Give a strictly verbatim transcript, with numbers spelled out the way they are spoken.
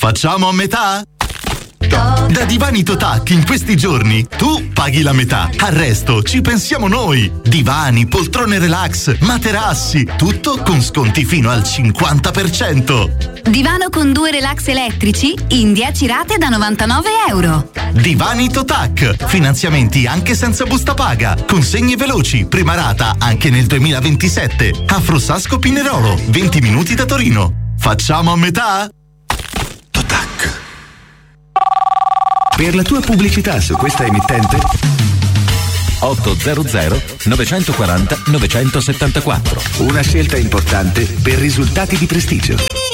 Facciamo a metà? Da Divani Totac in questi giorni tu paghi la metà, al resto ci pensiamo noi. Divani, poltrone relax, materassi, tutto con sconti fino al cinquanta per cento. Divano con due relax elettrici in dieci rate da novantanove euro. Divani Totac, finanziamenti anche senza busta paga, consegne veloci, prima rata anche nel duemilaventisette. Afrosasco Pinerolo, venti minuti da Torino. Facciamo a metà? Totac. Per la tua pubblicità su questa emittente ottocento novecentoquaranta novecentosettantaquattro. Una scelta importante per risultati di prestigio.